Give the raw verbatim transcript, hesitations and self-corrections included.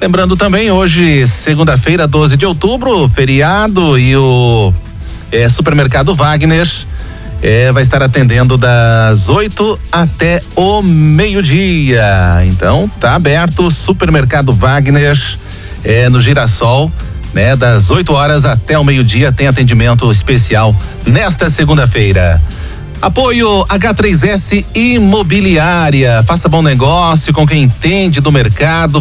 Lembrando também, hoje, segunda-feira, doze de outubro, feriado, e o é, Supermercado Wagner é, vai estar atendendo das oito até o meio-dia. Então, tá aberto o Supermercado Wagner é, no Girassol, né? Das oito horas até o meio-dia tem atendimento especial nesta segunda-feira. Apoio H três S Imobiliária. Faça bom negócio com quem entende do mercado.